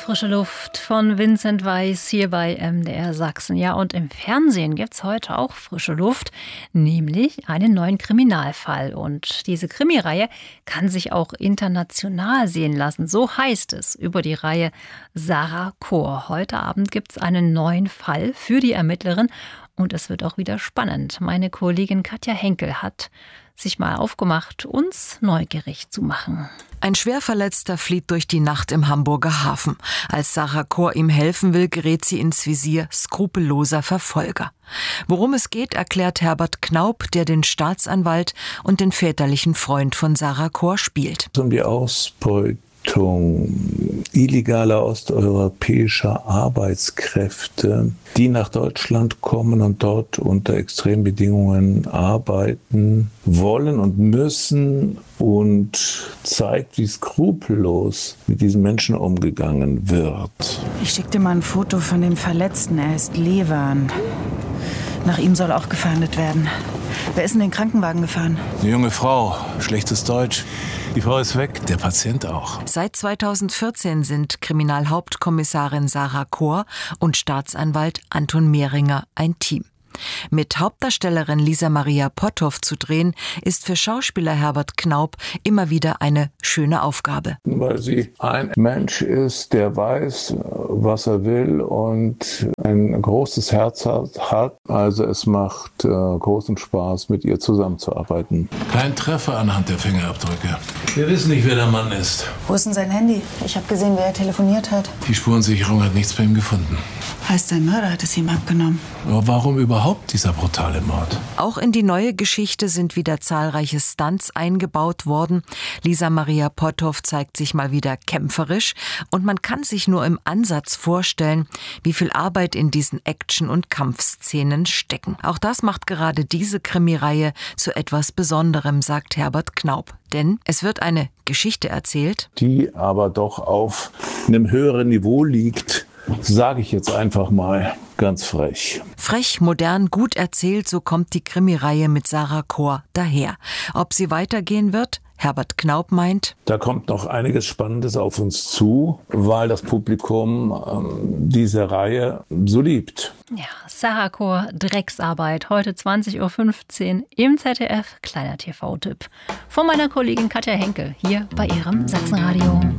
Frische Luft von Vincent Weiss hier bei MDR Sachsen. Ja, und im Fernsehen gibt's heute auch frische Luft, nämlich einen neuen Kriminalfall. Und diese Krimireihe kann sich auch international sehen lassen. So heißt es über die Reihe Sarah Kor. Heute Abend gibt's einen neuen Fall für die Ermittlerin und es wird auch wieder spannend. Meine Kollegin Katja Henkel hat sich mal aufgemacht, uns neugierig zu machen. Ein Schwerverletzter flieht durch die Nacht im Hamburger Hafen. Als Sarah Kor ihm helfen will, gerät sie ins Visier skrupelloser Verfolger. Worum es geht, erklärt Herbert Knaup, der den Staatsanwalt und den väterlichen Freund von Sarah Kor spielt. Um die Ausbeutung illegaler osteuropäischer Arbeitskräfte, die nach Deutschland kommen und dort unter extremen Bedingungen arbeiten wollen und müssen, und zeigt, wie skrupellos mit diesen Menschen umgegangen wird. Ich schicke dir mal ein Foto von dem Verletzten. Er ist Lewan. Nach ihm soll auch gefahndet werden. Wer ist in den Krankenwagen gefahren? Eine junge Frau, schlechtes Deutsch. Die Frau ist weg, der Patient auch. Seit 2014 sind Kriminalhauptkommissarin Sarah Kor und Staatsanwalt Anton Mehringer ein Team. Mit Hauptdarstellerin Lisa Maria Potthoff zu drehen, ist für Schauspieler Herbert Knaup immer wieder eine schöne Aufgabe. Weil sie ein Mensch ist, der weiß, was er will und ein großes Herz hat. Also es macht großen Spaß, mit ihr zusammenzuarbeiten. Kein Treffer anhand der Fingerabdrücke. Wir wissen nicht, wer der Mann ist. Wo ist denn sein Handy? Ich habe gesehen, wer er telefoniert hat. Die Spurensicherung hat nichts bei ihm gefunden. Heißt, der Mörder hat es ihm abgenommen. Aber warum überhaupt dieser brutale Mord? Auch in die neue Geschichte sind wieder zahlreiche Stunts eingebaut worden. Lisa Maria Potthoff zeigt sich mal wieder kämpferisch und man kann sich nur im Ansatz vorstellen, wie viel Arbeit in diesen Action- und Kampfszenen stecken. Auch das macht gerade diese Krimireihe zu etwas Besonderem, sagt Herbert Knaup. Denn es wird eine Geschichte erzählt, die aber doch auf einem höheren Niveau liegt, sage ich jetzt einfach mal ganz frech. Frech, modern, gut erzählt, so kommt die Krimireihe mit Sarah Kor daher. Ob sie weitergehen wird? Herbert Knaup meint, da kommt noch einiges Spannendes auf uns zu, weil das Publikum diese Reihe so liebt. Ja, Sarah Kor, Drecksarbeit, heute 20.15 Uhr im ZDF, kleiner TV-Tipp. Von meiner Kollegin Katja Henkel, hier bei ihrem Sachsenradio.